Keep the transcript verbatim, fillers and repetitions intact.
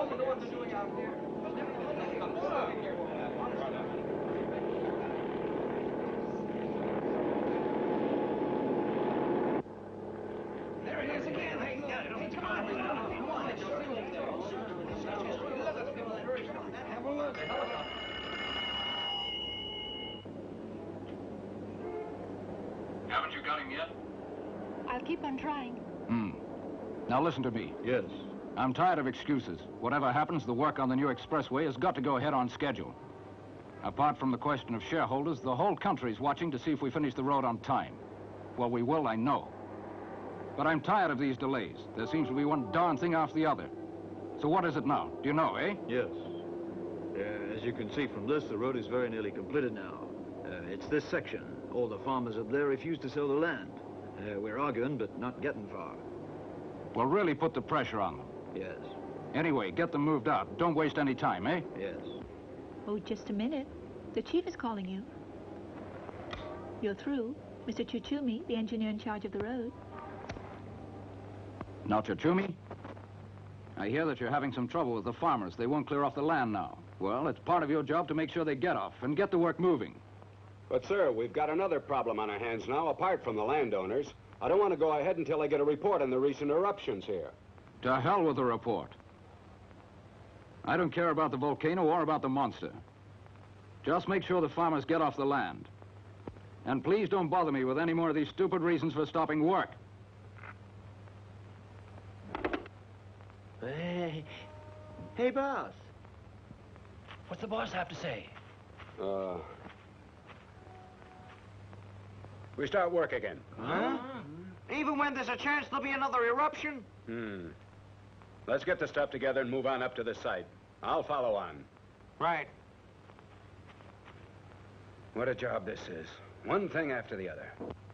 Haven't you got him yet? I'll keep on trying. Hmm. Now listen to me. Yes. I'm tired of excuses. Whatever happens, the work on the new expressway has got to go ahead on schedule. Apart from the question of shareholders, the whole country's watching to see if we finish the road on time. Well, we will, I know. But I'm tired of these delays. There seems to be one darn thing after the other. So what is it now? Do you know, eh? Yes. Uh, as you can see from this, the road is very nearly completed now. Uh, it's this section. All the farmers up there refuse to sell the land. Uh, we're arguing, but not getting far. Well, really put the pressure on them. Yes. Anyway, get them moved out. Don't waste any time, eh? Yes. Oh, just a minute. The chief is calling you. You're through. Mister Chuchumi, the engineer in charge of the road. Now, Chuchumi, I hear that you're having some trouble with the farmers. They won't clear off the land now. Well, it's part of your job to make sure they get off and get the work moving. But, sir, we've got another problem on our hands now, apart from the landowners. I don't want to go ahead until I get a report on the recent eruptions here. To hell with the report. I don't care about the volcano or about the monster. Just make sure the farmers get off the land. And please don't bother me with any more of these stupid reasons for stopping work. Hey, hey, boss. What's the boss have to say? Uh... We start work again. Huh? Even when there's a chance there'll be another eruption? Hmm. Let's get the stuff together and move on up to the site. I'll follow on. Right. What a job this is. One thing after the other.